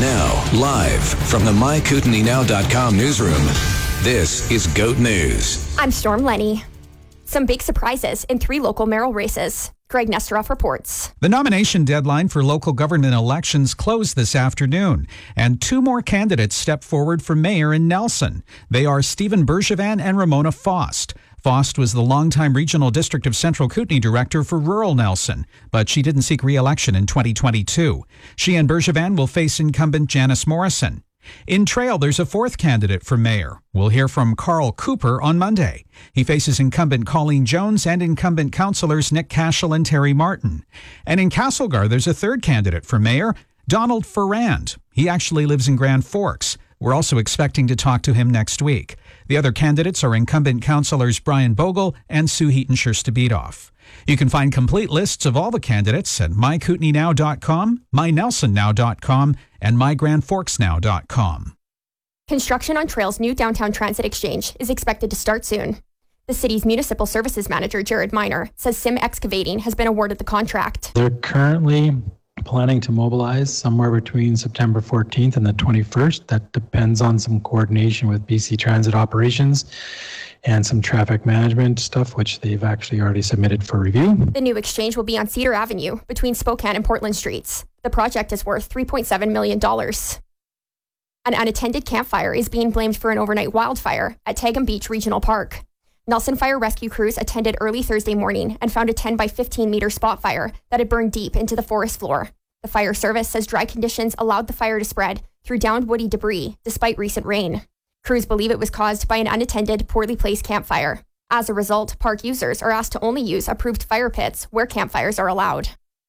Now, live from the MyKootenays.com newsroom, this is GOAT News. I'm Storm Lenny. Some big surprises in 3 local mayoral races. Greg Nesteroff reports. The nomination deadline for local government elections closed this afternoon, and 2 more candidates stepped forward for mayor in Nelson. They are Stephen Bergevin and Ramona Faust. Faust was the longtime Regional District of Central Kootenay Director for rural Nelson, but she didn't seek re-election in 2022. She and Bergevin will face incumbent Janice Morrison. In Trail, there's a 4th candidate for mayor. We'll hear from Carl Cooper on Monday. He faces incumbent Colleen Jones and incumbent councillors Nick Cashel and Terry Martin. And in Castlegar, there's a 3rd candidate for mayor, Donald Ferrand. He actually lives in Grand Forks. We're also expecting to talk to him next week. The other candidates are incumbent councillors Brian Bogle and Sue Heaton-Scherstebitoff. You can find complete lists of all the candidates at MyKootenayNow.com, MyNelsonNow.com, and MyGrandForksNow.com. Construction on Trail's new downtown transit exchange is expected to start soon. The city's municipal services manager, Jared Miner, says Sim Excavating has been awarded the contract. They're currently planning to mobilize somewhere between September 14th and the 21st. That depends on some coordination with BC Transit Operations and some traffic management stuff, which they've actually already submitted for review. The new exchange will be on Cedar Avenue between Spokane and Portland Streets. The project is worth $3.7 million. An unattended campfire is being blamed for an overnight wildfire at Tagum Beach Regional Park. Nelson Fire Rescue crews attended early Thursday morning and found a 10 by 15 meter spot fire that had burned deep into the forest floor. The fire service says dry conditions allowed the fire to spread through downed woody debris despite recent rain. Crews believe it was caused by an unattended, poorly placed campfire. As a result, park users are asked to only use approved fire pits where campfires are allowed.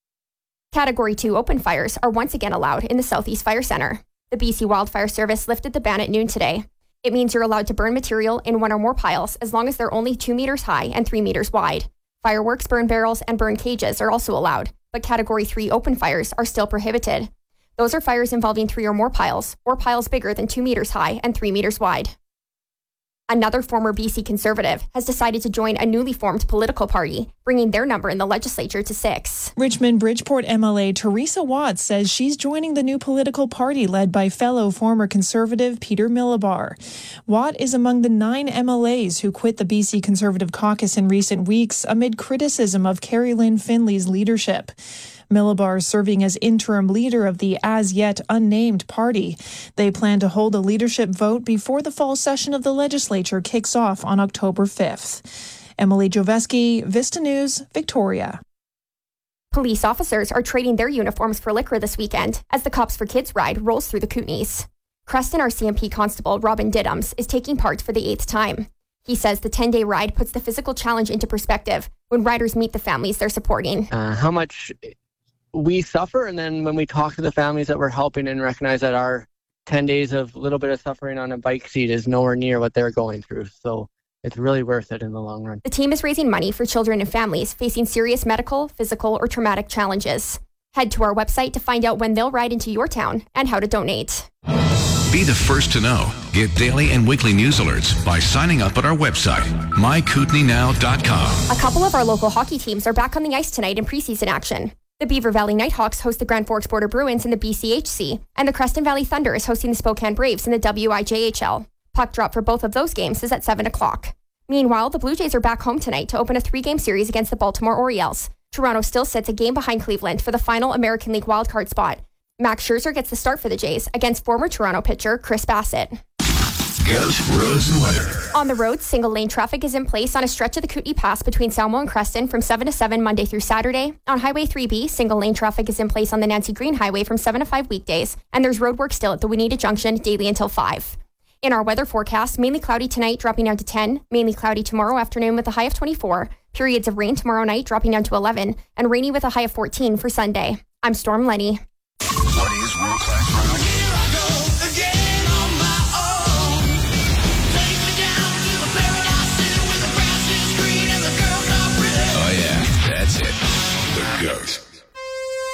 Category 2 open fires are once again allowed in the Southeast Fire Centre. The BC Wildfire Service lifted the ban at noon today. It means you're allowed to burn material in 1 or more piles as long as they're only 2 meters high and 3 meters wide. Fireworks, burn barrels, and burn cages are also allowed, but Category 3 open fires are still prohibited. Those are fires involving 3 or more piles, or piles bigger than 2 meters high and 3 meters wide. Another former BC Conservative has decided to join a newly formed political party, bringing their number in the legislature to 6. Richmond-Bridgeport MLA Teresa Watts says she's joining the new political party led by fellow former Conservative Peter Millibar. Watt is among the 9 MLAs who quit the BC Conservative caucus in recent weeks amid criticism of Carrie Lynn Finley's leadership. Millibar serving as interim leader of the as-yet unnamed party. They plan to hold a leadership vote before the fall session of the legislature kicks off on October 5th. Emily Joveski, Vista News, Victoria. Police officers are trading their uniforms for liquor this weekend as the Cops for Kids ride rolls through the Kootenays. Creston RCMP Constable Robin Diddums is taking part for the 8th time. He says the 10-day ride puts the physical challenge into perspective when riders meet the families they're supporting. How much we suffer, and then when we talk to the families that we're helping and recognize that our 10 days of a little bit of suffering on a bike seat is nowhere near what they're going through. So it's really worth it in the long run. The team is raising money for children and families facing serious medical, physical, or traumatic challenges. Head to our website to find out when they'll ride into your town and how to donate. Be the first to know. Get daily and weekly news alerts by signing up at our website, MyKootenaysNow.com. A couple of our local hockey teams are back on the ice tonight in preseason action. The Beaver Valley Nighthawks host the Grand Forks Border Bruins in the BCHC, and the Creston Valley Thunder is hosting the Spokane Braves in the WIJHL. Puck drop for both of those games is at 7 o'clock. Meanwhile, the Blue Jays are back home tonight to open a 3-game series against the Baltimore Orioles. Toronto still sits a game behind Cleveland for the final American League wildcard spot. Max Scherzer gets the start for the Jays against former Toronto pitcher Chris Bassett. GOAT roads and weather. On the roads, single-lane traffic is in place on a stretch of the Kootenay Pass between Salmo and Creston from 7 to 7 Monday through Saturday. On Highway 3B, single-lane traffic is in place on the Nancy Green Highway from 7 to 5 weekdays, and there's roadwork still at the Wineta Junction daily until 5. In our weather forecast, mainly cloudy tonight, dropping down to 10, mainly cloudy tomorrow afternoon with a high of 24, periods of rain tomorrow night dropping down to 11, and rainy with a high of 14 for Sunday. I'm Storm Lenny. What do you